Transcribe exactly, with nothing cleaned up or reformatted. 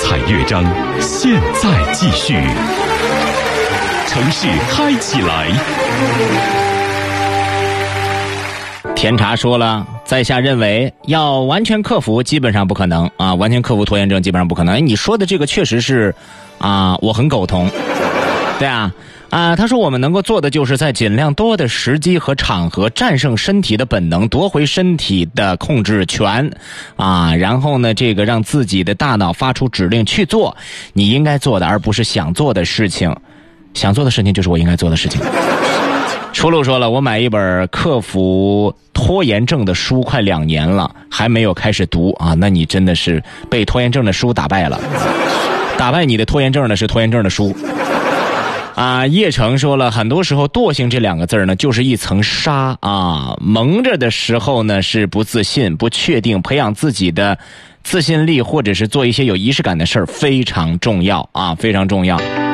彩乐章，现在继续。城市嗨起来！ 甜茶说了，在下认为要完全克服基本上不可能啊，完全克服拖延症基本上不可能。哎，你说的这个确实是啊，我很苟同。对啊。啊，他说我们能够做的就是在尽量多的时机和场合战胜身体的本能，夺回身体的控制权啊，然后呢这个让自己的大脑发出指令去做你应该做的而不是想做的事情。想做的事情就是我应该做的事情。初露说了，我买一本克服拖延症的书快两年了，还没有开始读啊，那你真的是被拖延症的书打败了。打败你的拖延症的是拖延症的书。啊，叶成说了，很多时候惰性这两个字呢就是一层纱啊，蒙着的时候呢是不自信不确定，培养自己的自信力或者是做一些有仪式感的事儿非常重要啊，非常重要。